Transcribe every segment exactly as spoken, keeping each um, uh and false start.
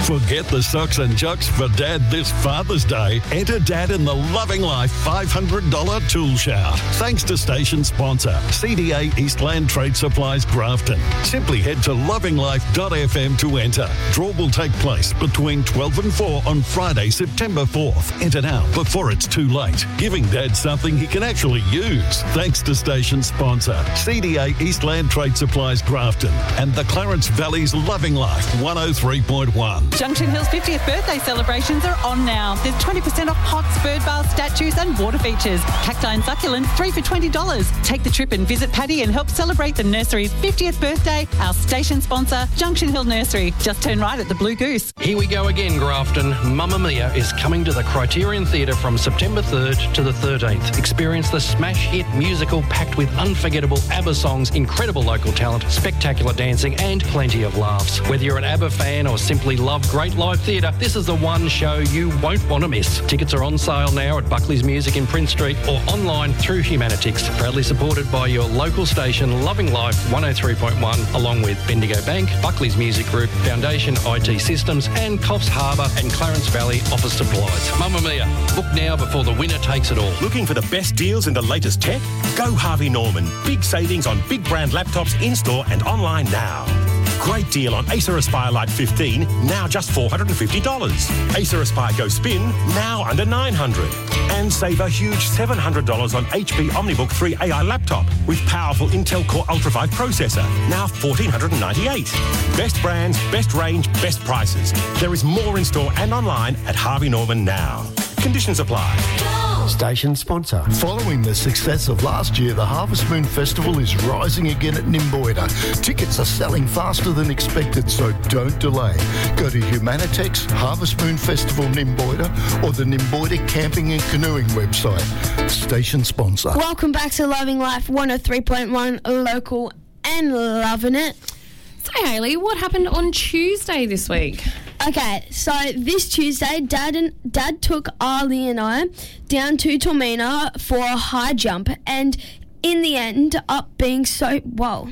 Forget the socks and jocks for Dad this Father's Day. Enter Dad in the Loving Life five hundred dollars tool shout. Thanks to station sponsor, C D A Eastland Trade Supplies Grafton. Simply head to loving life dot f m to enter. Draw will take place between twelve and four on Friday, September fourth. Enter now before it's too late. Giving Dad something he can actually use. Thanks to station sponsor, C D A Eastland Trade Supplies Grafton and the Clarence Valley's Loving Life one oh three point one. Junction Hill's fiftieth birthday celebrations are on now. There's twenty percent off pots, bird baths, statues and water features. Cacti and succulents, three for twenty dollars. Take the trip and visit Paddy and help celebrate the nursery's fiftieth birthday. Our station sponsor, Junction Hill Nursery. Just turn right at the Blue Goose. Here we go again, Grafton. Mamma Mia is coming to the Criterion Theatre from September third to the thirteenth. Experience the smash hit musical packed with unforgettable ABBA songs, incredible local talent, spectacular dancing and plenty of laughs. Whether you're an ABBA fan or simply love great live theatre, this is the one show you won't want to miss. Tickets are on sale now at Buckley's Music in Prince Street or online through Humanitix. Proudly supported by your local station, Loving Life one oh three point one, along with Bendigo Bank, Buckley's Music Group, Foundation I T Systems and Coffs Harbour and Clarence Valley Office Supplies. Mamma Mia, book now before the winner takes it all. Looking for the best deals and the latest tech? Go Harvey Norman. Big savings on big brand laptops in-store and online now. Great deal on Acer Aspire Lite fifteen, now just four hundred fifty dollars. Acer Aspire Go Spin, now under nine hundred dollars. And save a huge seven hundred dollars on H P OmniBook three A I laptop with powerful Intel Core Ultra five processor, now one thousand four hundred ninety-eight dollars. Best brands, best range, best prices. There is more in store and online at Harvey Norman now. Conditions apply. Station sponsor. Following the success of last year, the Harvest Moon Festival is rising again at Nimboida. Tickets are selling faster than expected, so don't delay. Go to Humanitex, Harvest Moon Festival Nimboida, or the Nimboida Camping and Canoeing website. Station sponsor. Welcome back to Loving Life one oh three point one, local and loving it. So, Hayley, what happened on Tuesday this week? Okay, so this Tuesday, Dad and Dad took Ali and I down to Tormina for a high jump, and in the end, up being so well.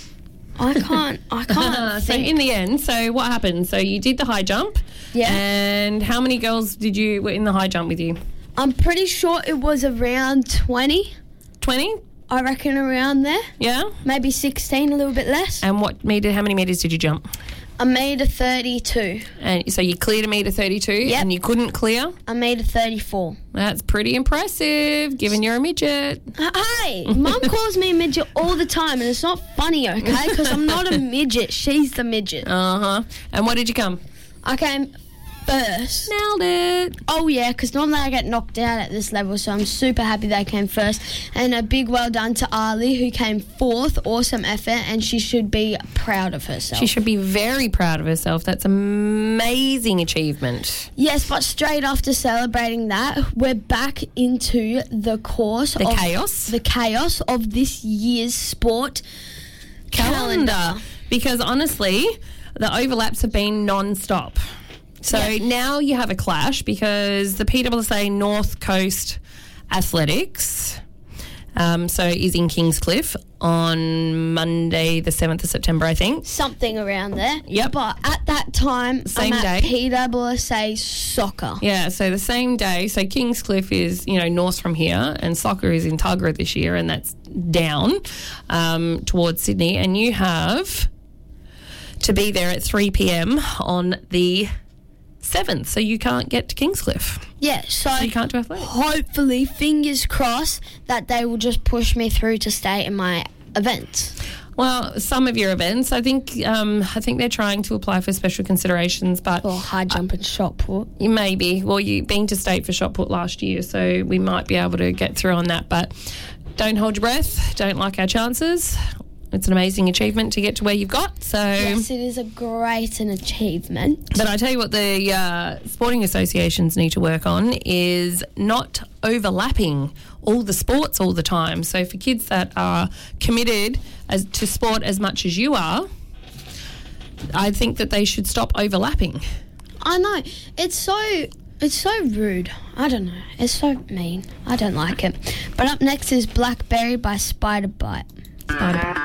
I can't. I can't. So think. in the end, so what happened? So you did the high jump. Yeah. And how many girls did you were in the high jump with you? I'm pretty sure it was around twenty. Twenty. I reckon around there. Yeah. Maybe sixteen, a little bit less. And what meter? How many meters did you jump? I made a thirty-two. And so you cleared a meter thirty-two, Yep. and you couldn't clear. I made a thirty-four. That's pretty impressive, given you're a midget. Hi, Mum calls me a midget all the time, and it's not funny, okay? Because I'm not a midget. She's the midget. Uh huh. And what did you come? I came first. Nailed it. Oh, yeah, because normally I get knocked out at this level, so I'm super happy they came first. And a big well done to Ali, who came fourth. Awesome effort, and she should be proud of herself. She should be very proud of herself. That's amazing achievement. Yes, but straight after celebrating that, we're back into the course The of chaos. the chaos of this year's sport calendar. calendar. Because honestly, the overlaps have been non-stop. So Yeah. now you have a clash because the P W S A North Coast Athletics um, so is in Kingscliff on Monday the seventh of September, I think. Something around there. Yep. But at that time, Same I'm at day. P W S A soccer. Yeah, so the same day. So Kingscliff is, you know, north from here, and soccer is in Tuggerah this year, and that's down um, towards Sydney. And you have to be there at three p.m. on the seventh, so you can't get to Kingscliff. Yeah, so, So you can't do athletics. hopefully, fingers crossed, that they will just push me through to stay in my events. Well, some of your events, I think um, I think they're trying to apply for special considerations, but Or high jump and shot put. you maybe. Well, you've been to state for shot put last year, so we might be able to get through on that, but don't hold your breath. Don't like our chances. It's an amazing achievement to get to where you've got. So, Yes, it is a great an achievement. but I tell you what, the uh, sporting associations need to work on is not overlapping all the sports all the time. So for kids that are committed as to sport as much as you are, I think that they should stop overlapping. I know. It's so it's so rude. I don't know. It's so mean. I don't like it. But up next is Blackberry by Spider Bite. Spider.